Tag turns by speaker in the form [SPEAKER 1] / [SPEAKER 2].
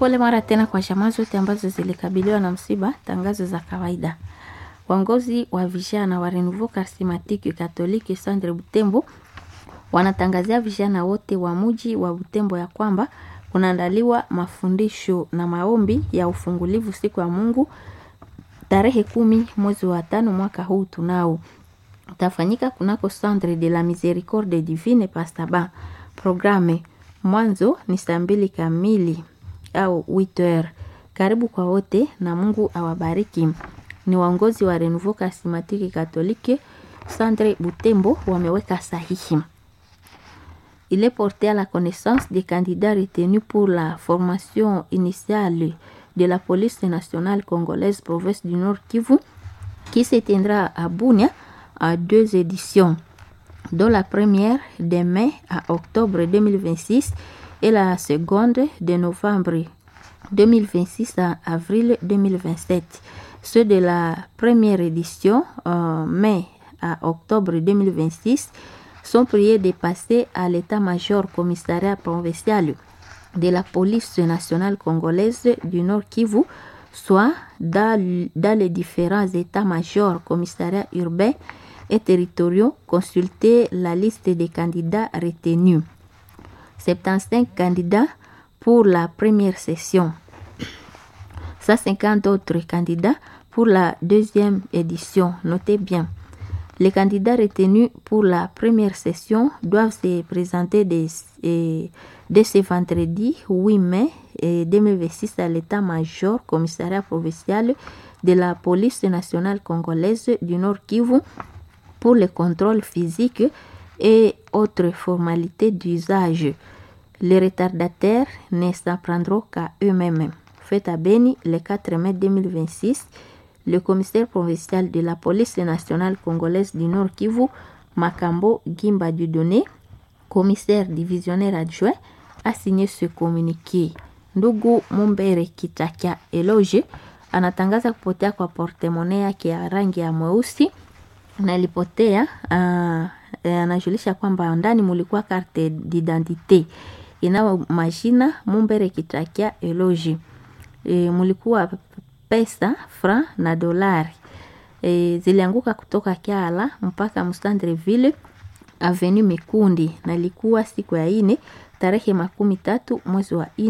[SPEAKER 1] Pole mara tena kwa jamaa zote ambazo zilikabiliwa na msiba. Tangazo za kawaida. Waongozi wa vijana wa Renouveau Charismatique Catholique Centre Butembo wanatangazia vijana wote wa mji wa Butembo ya kwamba kunaandaliwa mafundisho na maombi ya ufungulivu siku ya Mungu tarehe 10 mwezi wa 5 mwaka huu tunao. Utafanyika kunako Centre de la Miséricorde Divine Pastaba. Programe mwanzo ni saa 2 kamili au 8h. Karibu kwa wote na Mungu awabariki. Ni waongozi wa Renouveau Charismatique Catholique Centre Butembo wameweka sahihi. Il est porté à la connaissance des candidats retenus pour la formation initiale de la police nationale congolaise province du Nord Kivu qui s'étendra à Bunia à 2 éditions, dont la première de mai à octobre 2026 et la seconde de novembre 2026 à avril 2027. Ceux de la première édition, mai à octobre 2026, sont priés de passer à l'état-major commissariat provincial de la police nationale congolaise du Nord Kivu, soit dans les différents états-majors commissariats urbains et territoriaux, consulter la liste des candidats retenus. 75 candidats pour la première session. 150 autres candidats pour la deuxième édition. Notez bien. Les candidats retenus pour la première session doivent se présenter dès ce vendredi 8 mai 2026 à l'état-major commissariat provincial de la police nationale congolaise du Nord Kivu pour le contrôle physique et autres formalités d'usage. Les retardataires ne s'en prendront qu'à eux-mêmes. Fait à Beni le 4 mai 2026, le commissaire provincial de la police nationale congolaise du Nord Kivu, Makambo Gimba Dudone, commissaire divisionnaire adjoint, a signé ce communiqué. Ndugu Mumbere Kitakia Eloge anatangaza kupotea kwa portemone yake ya rangi ya mweusi na ilipotea. Anajulisha kwamba ndani mulikuwa carte d'identité inao majina Mumbere Kitakia Eloge. Mulikuwa pesa, franc na dolari. Zilianguka kutoka Kiala mpaka Mustandreville Avenue Mikundi na ilikuwa siku ya 4 tarehe 13 mwezi wa